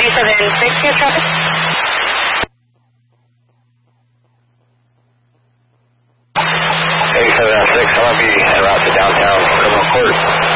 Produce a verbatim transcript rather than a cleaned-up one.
eighty-seven six, yes, traffic. eighty-seven six, I want to be en route to downtown Criminal Court.